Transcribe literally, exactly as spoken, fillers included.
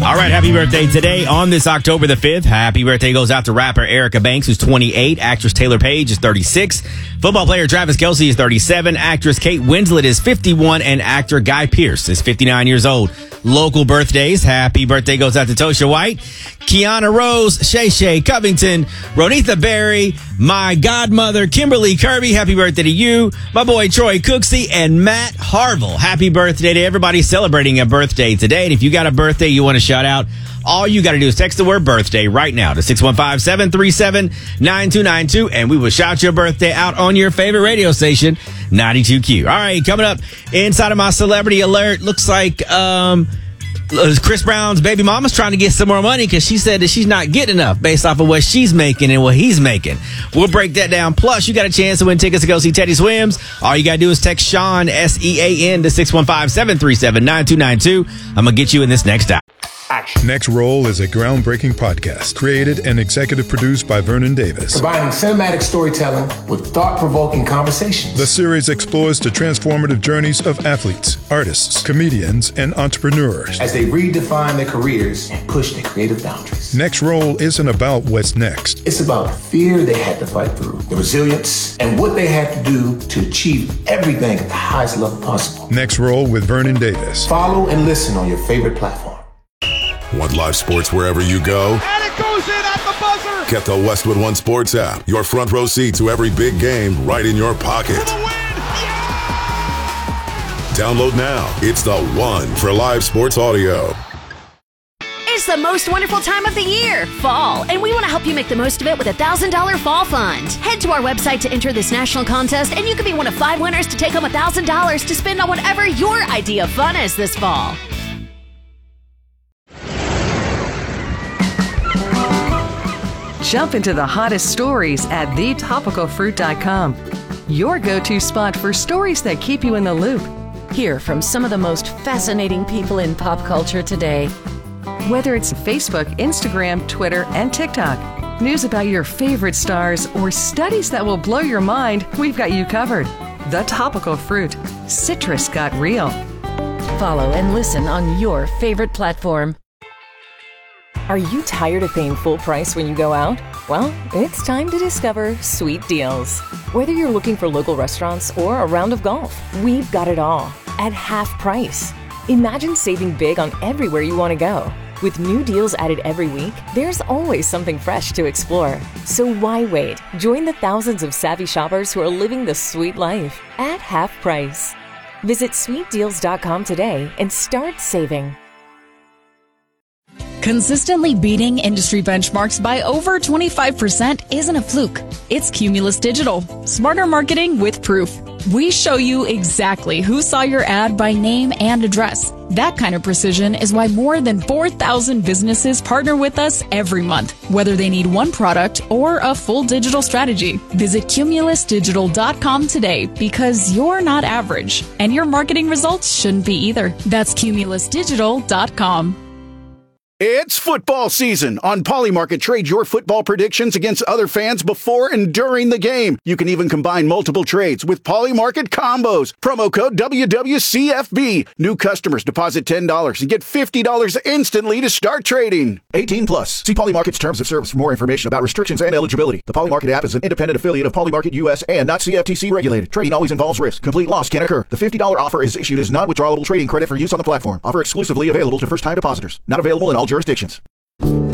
All right, happy birthday today on this October the fifth. Happy birthday goes out to rapper Erica Banks, who's twenty-eight. Actress Taylor Page is thirty-six. Football player Travis Kelce is thirty-seven. Actress Kate Winslet is fifty-one. And actor Guy Pearce is fifty-nine years old. Local birthdays. Happy birthday goes out to Tosha White, Kiana Rose, Shay Shay Covington, Ronitha Berry, my godmother Kimberly Kirby. Happy birthday to you. My boy Troy Cooksey and Matt Harville. Happy birthday to everybody celebrating a birthday today. And if you got a birthday you want to shout out, all you got to do is text the word birthday right now to six one five, seven three seven, nine two nine two, and we will shout your birthday out on your favorite radio station, ninety-two Q. All right, coming up inside of my celebrity alert, looks like um, Chris Brown's baby mama's trying to get some more money because she said that she's not getting enough based off of what she's making and what he's making. We'll break that down. Plus, you got a chance to win tickets to go see Teddy Swims. All you got to do is text Sean, S E A N, to six one five, seven three seven, nine two nine two. I'm going to get you in this next hour. Action. Next Roll is a groundbreaking podcast created and executive produced by Vernon Davis, providing cinematic storytelling with thought-provoking conversations. The series explores the transformative journeys of athletes, artists, comedians, and entrepreneurs as they redefine their careers and push their creative boundaries. Next Roll isn't about what's next. It's about the fear they had to fight through, the resilience, and what they had to do to achieve everything at the highest level possible. Next Roll with Vernon Davis. Follow and listen on your favorite platform. Want live sports wherever you go? And it goes in at the buzzer! Get the Westwood One Sports app. Your front row seat to every big game right in your pocket. For the win! Yeah! Download now. It's the one for live sports audio. It's the most wonderful time of the year, fall, and we want to help you make the most of it with a one thousand dollars Fall Fund. Head to our website to enter this national contest, and you could be one of five winners to take home one thousand dollars to spend on whatever your idea of fun is this fall. Jump into the hottest stories at the topical fruit dot com. Your go-to spot for stories that keep you in the loop. Hear from some of the most fascinating people in pop culture today. Whether it's Facebook, Instagram, Twitter, and TikTok, news about your favorite stars, or studies that will blow your mind, we've got you covered. The Topical Fruit. Citrus got real. Follow and listen on your favorite platform. Are you tired of paying full price when you go out? Well, it's time to discover Sweet Deals. Whether you're looking for local restaurants or a round of golf, we've got it all at half price. Imagine saving big on everywhere you want to go. With new deals added every week, there's always something fresh to explore. So why wait? Join the thousands of savvy shoppers who are living the sweet life at half price. Visit sweet deals dot com today and start saving. Consistently beating industry benchmarks by over twenty-five percent isn't a fluke. It's Cumulus Digital. Smarter marketing with proof. We show you exactly who saw your ad by name and address. That kind of precision is why more than four thousand businesses partner with us every month, whether they need one product or a full digital strategy. Visit cumulus digital dot com today because you're not average, and your marketing results shouldn't be either. That's cumulus digital dot com. It's football season. On Polymarket, trade your football predictions against other fans before and during the game. You can even combine multiple trades with Polymarket combos. Promo code W W C F B. New customers deposit ten dollars and get fifty dollars instantly to start trading. eighteen plus. See Polymarket's terms of service for more information about restrictions and eligibility. The Polymarket app is an independent affiliate of Polymarket U S and not C F T C regulated. Trading always involves risk. Complete loss can occur. The fifty dollars offer is issued as non-withdrawable trading credit for use on the platform. Offer exclusively available to first-time depositors. Not available in all jurisdictions.